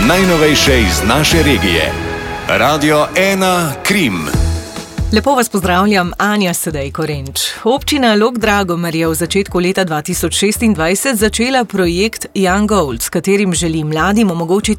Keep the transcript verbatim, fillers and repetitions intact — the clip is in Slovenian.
najnovejše iz naše regije. Radio ena Krim. Lepo vas pozdravljam, Anja Sedej Korenč. Občina Log-Dragomer je v začetku leta dva tisoč šestindvajset začela projekt Young Gold, s katerim želi mladim omogočiti